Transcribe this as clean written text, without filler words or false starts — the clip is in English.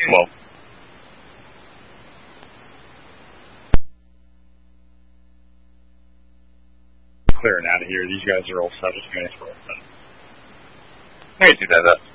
Well. Clearing out of here. These guys are all settled. I can see that.